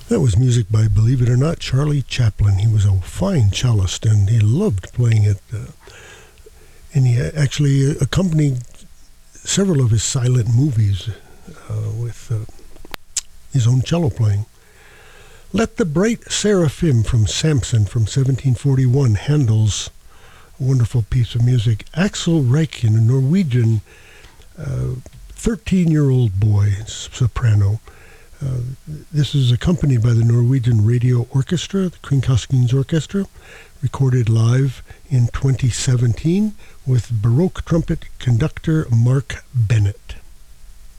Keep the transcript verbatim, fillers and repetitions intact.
That was music by, believe it or not, Charlie Chaplin. He was a fine cellist, and he loved playing it. Uh, and he actually accompanied several of his silent movies uh, with uh, his own cello playing. Let the Bright Seraphim from Samson from seventeen forty-one, Handel's wonderful piece of music. Axel Reichen, a Norwegian uh, thirteen-year-old boy, soprano. Uh, this is accompanied by the Norwegian Radio Orchestra, the Kringkastings Orchestra, recorded live in twenty seventeen with Baroque trumpet conductor Mark Bennett.